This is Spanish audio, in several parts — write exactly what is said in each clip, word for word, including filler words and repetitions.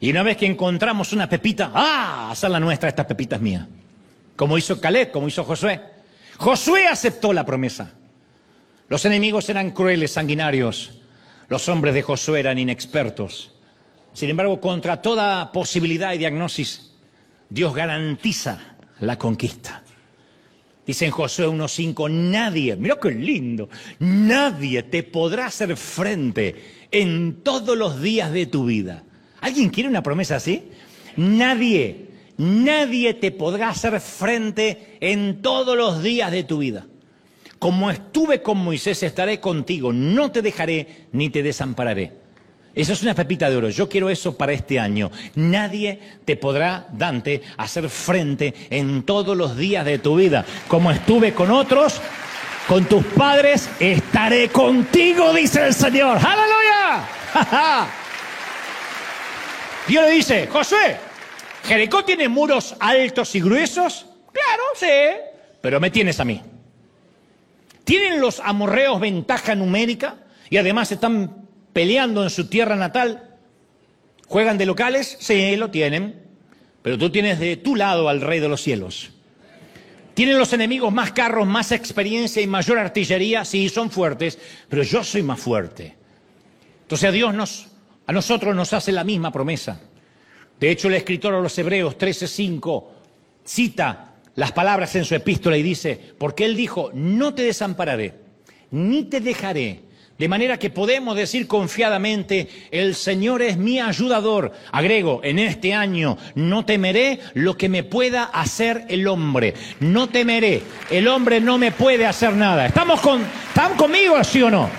Y una vez que encontramos una pepita, ¡ah! Hacerla nuestra, esta pepita es mía. Como hizo Caleb, como hizo Josué. Josué aceptó la promesa. Los enemigos eran crueles, sanguinarios. Los hombres de Josué eran inexpertos. Sin embargo, contra toda posibilidad y diagnosis, Dios garantiza la conquista. Dice en Josué uno cinco, nadie, mira qué lindo, nadie te podrá hacer frente en todos los días de tu vida. ¿Alguien quiere una promesa así? Nadie, nadie te podrá hacer frente en todos los días de tu vida. Como estuve con Moisés, estaré contigo, no te dejaré ni te desampararé. Eso es una pepita de oro. Yo quiero eso para este año. Nadie te podrá, Dante, hacer frente en todos los días de tu vida. Como estuve con otros, con tus padres, estaré contigo, dice el Señor. ¡Aleluya! Dios le dice, Josué, ¿Jericó tiene muros altos y gruesos? Claro, sí. Pero me tienes a mí. ¿Tienen los amorreos ventaja numérica? Y además están peleando en su tierra natal. ¿Juegan de locales? Sí, lo tienen. Pero tú tienes de tu lado al Rey de los cielos. ¿Tienen los enemigos más carros, más experiencia y mayor artillería? Sí, son fuertes, pero yo soy más fuerte. Entonces a Dios nos, a nosotros nos hace la misma promesa. De hecho, el escritor a los Hebreos trece cinco cita las palabras en su epístola y dice, porque Él dijo, no te desampararé, ni te dejaré. De manera que podemos decir confiadamente, el Señor es mi ayudador. Agrego, en este año no temeré lo que me pueda hacer el hombre. No temeré, el hombre no me puede hacer nada. ¿Estamos con, ¿Están conmigo, sí o no?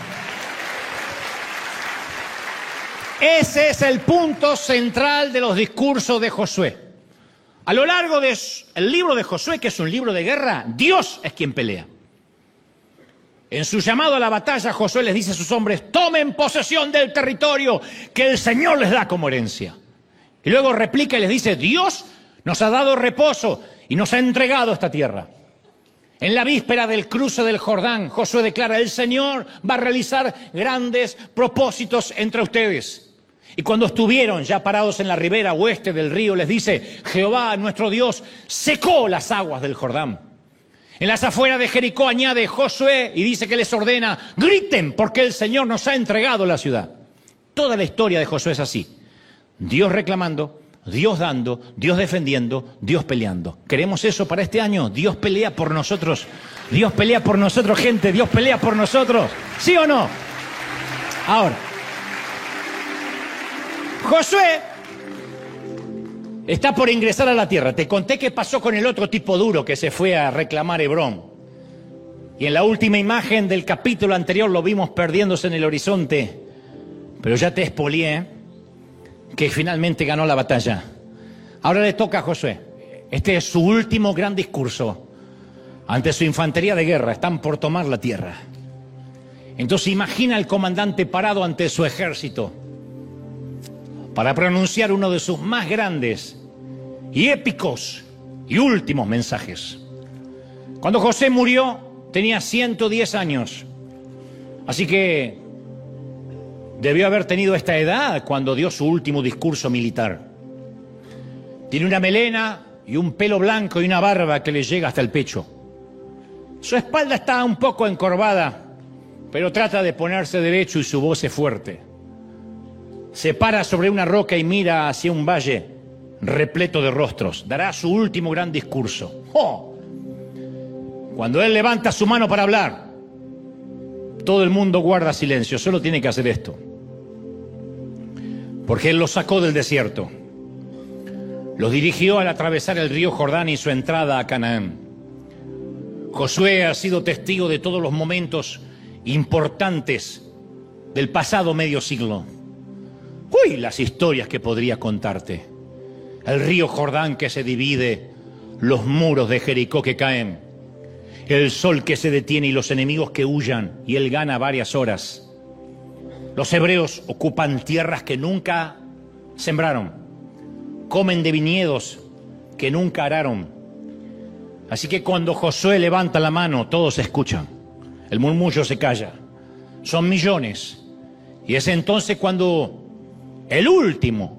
Ese es el punto central de los discursos de Josué. A lo largo del libro de Josué, que es un libro de guerra, Dios es quien pelea. En su llamado a la batalla, Josué les dice a sus hombres, tomen posesión del territorio que el Señor les da como herencia. Y luego replica y les dice, Dios nos ha dado reposo y nos ha entregado esta tierra. En la víspera del cruce del Jordán, Josué declara, el Señor va a realizar grandes propósitos entre ustedes. Y cuando estuvieron ya parados en la ribera oeste del río, les dice, Jehová, nuestro Dios, secó las aguas del Jordán. En las afueras de Jericó añade Josué y dice que les ordena, griten porque el Señor nos ha entregado la ciudad. Toda la historia de Josué es así. Dios reclamando, Dios dando, Dios defendiendo, Dios peleando. ¿Queremos eso para este año? Dios pelea por nosotros. Dios pelea por nosotros, gente. Dios pelea por nosotros. ¿Sí o no? Ahora, Josué está por ingresar a la tierra. Te conté qué pasó con el otro tipo duro que se fue a reclamar Hebrón. Y en la última imagen del capítulo anterior lo vimos perdiéndose en el horizonte. Pero ya te expolié que finalmente ganó la batalla. Ahora le toca a Josué. Este es su último gran discurso ante su infantería de guerra. Están por tomar la tierra. Entonces imagina al comandante parado ante su ejército para pronunciar uno de sus más grandes y épicos y últimos mensajes. Cuando José murió, tenía ciento diez años. Así que debió haber tenido esta edad cuando dio su último discurso militar. Tiene una melena y un pelo blanco y una barba que le llega hasta el pecho. Su espalda está un poco encorvada, pero trata de ponerse derecho y su voz es fuerte. Se para sobre una roca y mira hacia un valle repleto de rostros. Dará su último gran discurso. ¡Oh! Cuando él levanta su mano para hablar, todo el mundo guarda silencio. Solo tiene que hacer esto. Porque él los sacó del desierto. Los dirigió al atravesar el río Jordán y su entrada a Canaán. Josué ha sido testigo de todos los momentos importantes del pasado medio siglo. Uy, las historias que podría contarte. El río Jordán que se divide, los muros de Jericó que caen, el sol que se detiene y los enemigos que huyan, y él gana varias horas. Los hebreos ocupan tierras que nunca sembraron, comen de viñedos que nunca araron. Así que cuando Josué levanta la mano, todos escuchan. El murmullo se calla. Son millones. Y es entonces cuando el último